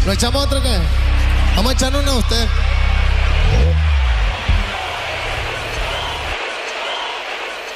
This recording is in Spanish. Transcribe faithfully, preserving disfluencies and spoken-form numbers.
¿Lo echamos otro qué? Vamos a echarnos una a usted.